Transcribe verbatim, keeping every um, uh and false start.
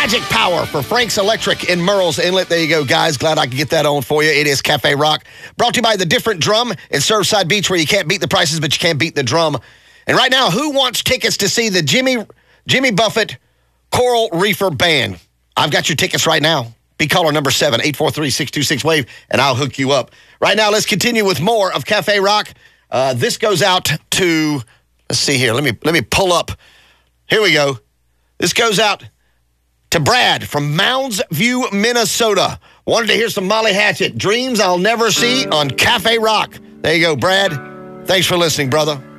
Magic Power for Frank's Electric in Murrells Inlet. There you go, guys. Glad I could get that on for you. It is Cafe Rock. Brought to you by The Different Drum in Surfside Beach, where you can't beat the prices, but you can't beat the drum. And right now, who wants tickets to see the Jimmy Jimmy Buffett Coral Reefer Band? I've got your tickets right now. Be caller number seven, eight four three, six two six, WAVE, and I'll hook you up. Right now, let's continue with more of Cafe Rock. Uh, this goes out to, let's see here. Let me let me pull up. Here we go. This goes out to Brad from Mounds View, Minnesota. Wanted to hear some Molly Hatchet, Dreams I'll Never See on Cafe Rock. There you go, Brad. Thanks for listening, brother.